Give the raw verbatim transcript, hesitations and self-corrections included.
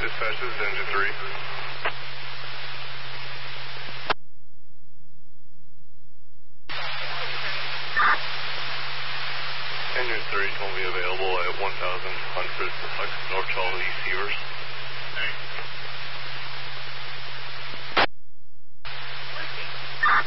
Dispatch, this is engine three. Engine three is going to be available at one thousand one hundred North Charles East Severs.